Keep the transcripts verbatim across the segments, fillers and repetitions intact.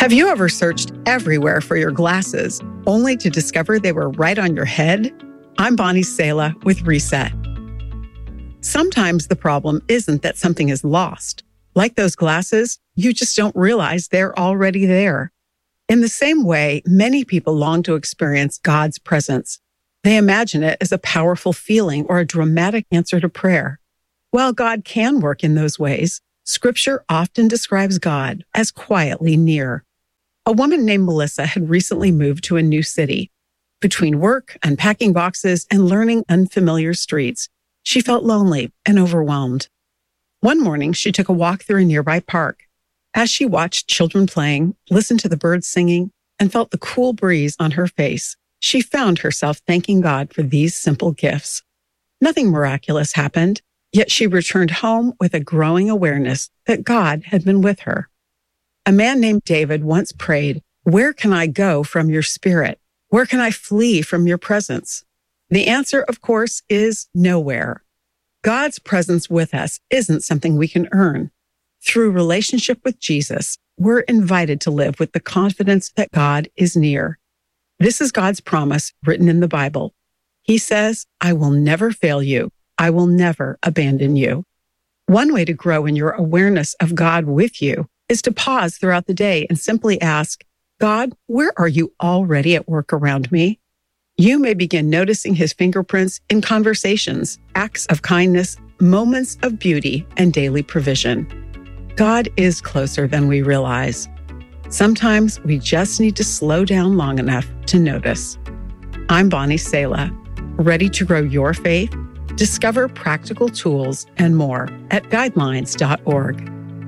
Have you ever searched everywhere for your glasses, only to discover they were right on your head? I'm Bonnie Sala with Reset. Sometimes the problem isn't that something is lost. Like those glasses, you just don't realize they're already there. In the same way, many people long to experience God's presence. They imagine it as a powerful feeling or a dramatic answer to prayer. While God can work in those ways, Scripture often describes God as quietly near. A woman named Melissa had recently moved to a new city. Between work, unpacking boxes, and learning unfamiliar streets, she felt lonely and overwhelmed. One morning, she took a walk through a nearby park. As she watched children playing, listened to the birds singing, and felt the cool breeze on her face, she found herself thanking God for these simple gifts. Nothing miraculous happened, yet she returned home with a growing awareness that God had been with her. A man named David once prayed, "Where can I go from your spirit? Where can I flee from your presence?" The answer, of course, is nowhere. God's presence with us isn't something we can earn. Through relationship with Jesus, we're invited to live with the confidence that God is near. This is God's promise written in the Bible. He says, "I will never fail you. I will never abandon you." One way to grow in your awareness of God with you is to pause throughout the day and simply ask, "God, where are you already at work around me?" You may begin noticing his fingerprints in conversations, acts of kindness, moments of beauty, and daily provision. God is closer than we realize. Sometimes we just need to slow down long enough to notice. I'm Bonnie Sala, ready to grow your faith, discover practical tools, and more at guidelines dot org.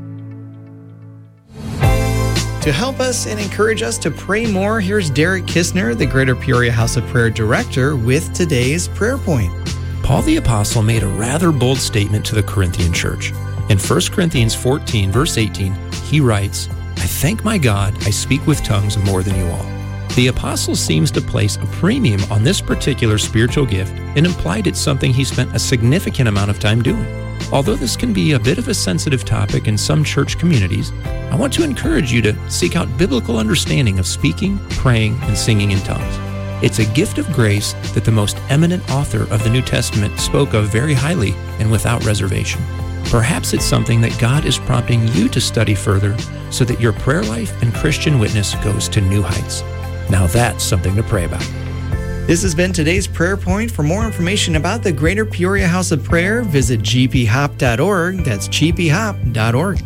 To help us and encourage us to pray more, here's Derek Kistner, the Greater Peoria House of Prayer Director, with today's prayer point. Paul the Apostle made a rather bold statement to the Corinthian church. In First Corinthians fourteen, verse eighteen, he writes, "I thank my God, I speak with tongues more than you all." The apostle seems to place a premium on this particular spiritual gift and implied it's something he spent a significant amount of time doing. Although this can be a bit of a sensitive topic in some church communities, I want to encourage you to seek out biblical understanding of speaking, praying, and singing in tongues. It's a gift of grace that the most eminent author of the New Testament spoke of very highly and without reservation. Perhaps it's something that God is prompting you to study further so that your prayer life and Christian witness goes to new heights. Now that's something to pray about. This has been today's prayer point. For more information about the Greater Peoria House of Prayer, visit g p hop dot org. That's g p hop dot org.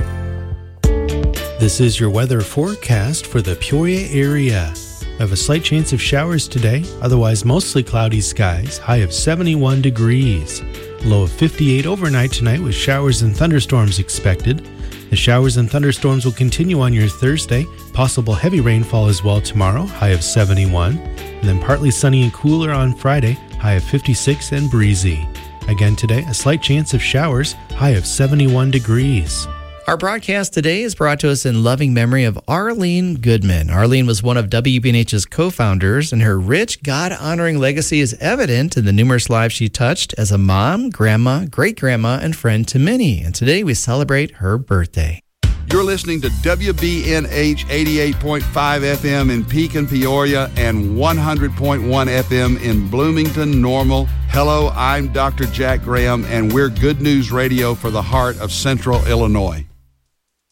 This is your weather forecast for the Peoria area. We have a slight chance of showers today, otherwise mostly cloudy skies, high of seventy-one degrees. Low of fifty-eight overnight tonight with showers and thunderstorms expected. The showers and thunderstorms will continue on your Thursday. Possible heavy rainfall as well tomorrow, high of seventy-one. And then partly sunny and cooler on Friday, high of fifty-six and breezy. Again today, a slight chance of showers, high of seventy-one degrees. Our broadcast today is brought to us in loving memory of Arlene Goodman. Arlene was one of W B N H's co-founders, and her rich, God-honoring legacy is evident in the numerous lives she touched as a mom, grandma, great-grandma, and friend to many. And today we celebrate her birthday. You're listening to W B N H eighty-eight point five F M in Pekin, Peoria, and one hundred point one F M in Bloomington, Normal. Hello, I'm Doctor Jack Graham, and we're Good News Radio for the heart of Central Illinois.